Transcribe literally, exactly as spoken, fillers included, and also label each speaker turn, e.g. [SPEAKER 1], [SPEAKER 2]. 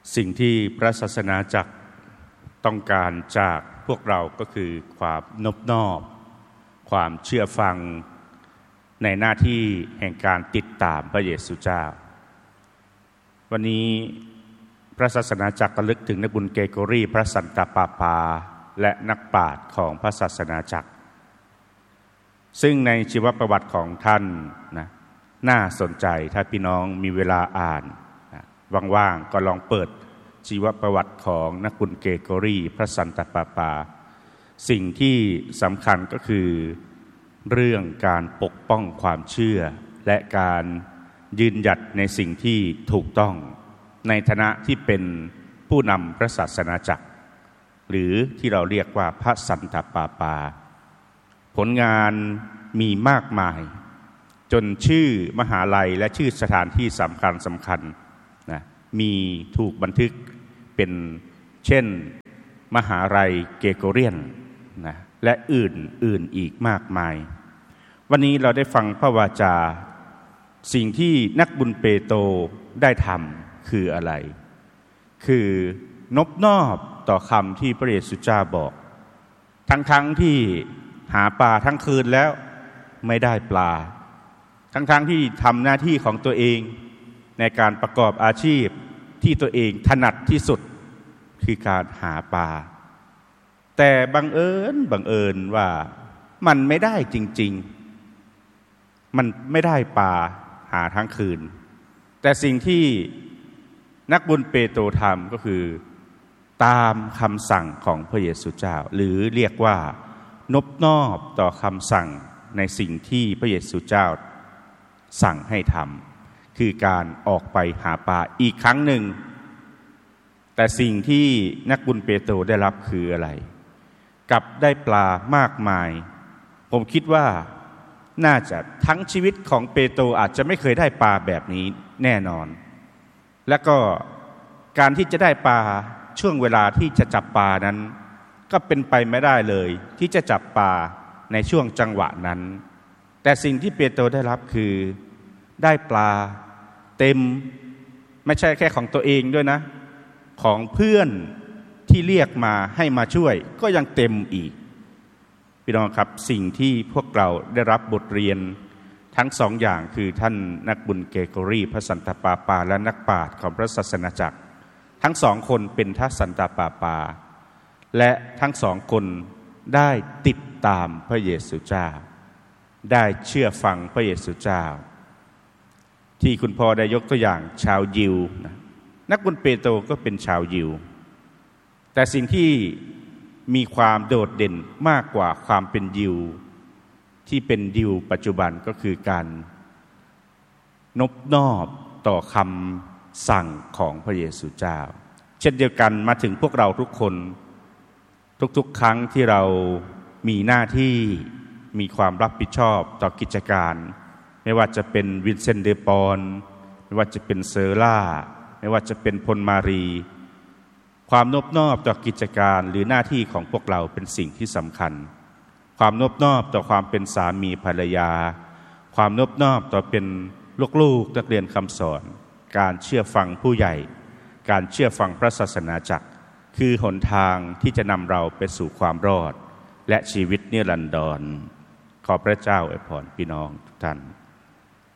[SPEAKER 1] สิ่งที่พระศาสนาจักรต้องการจากพวกเราก็คือความนอบน้อมความเชื่อฟังในหน้าที่แห่งการติดตามพระเยซูเจ้าวันนี้พระศาสนาจักรระลึกถึงนักบุญเกโกรีพระสันตะปาปาและนักปราชญ์ของพระศาสนาจักรซึ่งในชีวประวัติของท่านนะน่าสนใจถ้าพี่น้องมีเวลาอ่านนะว่างๆก็ลองเปิดชีวประวัติของนักบุญเกโกรีพระสันตะปาปาสิ่งที่สำคัญก็คือเรื่องการปกป้องความเชื่อและการยืนหยัดในสิ่งที่ถูกต้องในฐานะที่เป็นผู้นำพระศาสนาจักรหรือที่เราเรียกว่าพระสันตะปาปาผลงานมีมากมายจนชื่อมหาลัยและชื่อสถานที่สำคัญสำคัญนะมีถูกบันทึกเป็นเช่นมหาลัยเกโกเรียนนะและอื่นอื่นอีกมากมายวันนี้เราได้ฟังพระวาจาสิ่งที่นักบุญเปโตรได้ทำคืออะไรคือนบนอบต่อคำที่พระเยซูเจ้าบอกทั้งๆ ท, ที่หาปลาทั้งคืนแล้วไม่ได้ปลาทั้งๆ ท, ที่ทำหน้าที่ของตัวเองในการประกอบอาชีพที่ตัวเองถนัดที่สุดคือการหาปลาแต่บังเอิญบังเอิญว่ามันไม่ได้จริงๆมันไม่ได้ปลาหาทั้งคืนแต่สิ่งที่นักบุญเปโตรทำก็คือตามคำสั่งของพระเยซูเจ้าหรือเรียกว่านบนอบต่อคำสั่งในสิ่งที่พระเยซูเจ้าสั่งให้ทำคือการออกไปหาปลาอีกครั้งหนึ่งแต่สิ่งที่นักบุญเปโตรได้รับคืออะไรกลับได้ปลามากมายผมคิดว่าน่าจะทั้งชีวิตของเปโตรอาจจะไม่เคยได้ปลาแบบนี้แน่นอนและก็การที่จะได้ปลาช่วงเวลาที่จะจับปลานั้นก็เป็นไปไม่ได้เลยที่จะจับปลาในช่วงจังหวะนั้นแต่สิ่งที่เปโตรได้รับคือได้ปลาเต็มไม่ใช่แค่ของตัวเองด้วยนะของเพื่อนที่เรียกมาให้มาช่วยก็ยังเต็มอีกพี่น้องครับสิ่งที่พวกเราได้รับบทเรียนทั้งสองอย่างคือท่านนักบุญเกโกรีพระสันตะปาปาและนักปราชญ์ของพระศาสนาจักรทั้งสองคนเป็นพระสันตะปาปาและทั้งสองคนได้ติดตามพระเยซูเจ้าได้เชื่อฟังพระเยซูเจ้าที่คุณพ่อได้ยกตัวอย่างชาวยิวนะนักบุญเปโตรก็เป็นชาวยิวแต่สิ่งที่มีความโดดเด่นมากกว่าความเป็นยิวที่เป็นยิวปัจจุบันก็คือการนบนอบต่อคำสั่งของพระเยซูเจ้าเช่นเดียวกันมาถึงพวกเราทุกคนทุกๆครั้งที่เรามีหน้าที่มีความรับผิดชอบต่อกิจการไม่ว่าจะเป็นวินเซนต์เดปอนไม่ว่าจะเป็นเซอร่าไม่ว่าจะเป็นพลมารีความนอบนอบต่อกิจการหรือหน้าที่ของพวกเราเป็นสิ่งที่สำคัญความนอบนอบต่อความเป็นสามีภรรยาความนอบนอบต่อเป็นลูกๆนักเรียนคำสอนการเชื่อฟังผู้ใหญ่การเชื่อฟังพระศาสนาจักรคือหนทางที่จะนำเราไปสู่ความรอดและชีวิตนิรันดรขอพระเจ้าอวยพรพี่น้องทุกท่าน